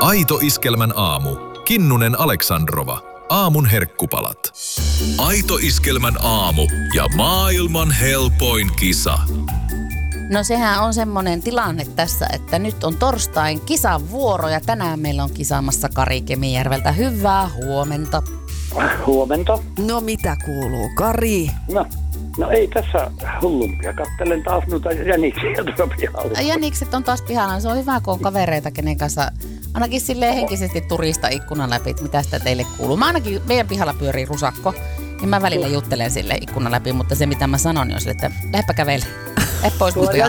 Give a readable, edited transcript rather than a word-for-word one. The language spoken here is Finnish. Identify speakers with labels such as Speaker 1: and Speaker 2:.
Speaker 1: Aito Iskelmän aamu. Kinnunen Aleksandrova. Aamun herkkupalat. Aito Iskelmän aamu ja maailman helpoin kisa.
Speaker 2: No sehän on semmoinen tilanne tässä, että nyt on torstain kisan vuoro ja tänään meillä on kisaamassa Kari Kemijärveltä. Hyvää huomenta.
Speaker 3: Huomenta.
Speaker 4: No mitä kuuluu, Kari?
Speaker 3: No ei tässä hullumpia. Kattelen taas noita jäniksiä tuolla pihalla.
Speaker 2: Jänikset on taas pihalla. Se on hyvä, kun on kavereita, kenen kanssa ainakin silleen henkisesti turista ikkunan läpi, että mitä sitä teille kuuluu. Mä ainakin, meidän pihalla pyörii rusakko, niin mä välillä juttelen sille ikkunan läpi, mutta se mitä mä sanon on sille, että lähdepä kävele. Lähde pois musta